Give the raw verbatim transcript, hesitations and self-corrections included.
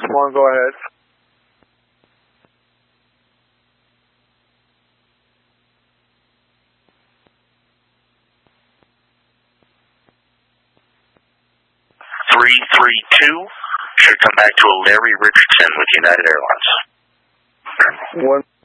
one, go ahead. three three two should come back to a Larry Richardson with United Airlines. One.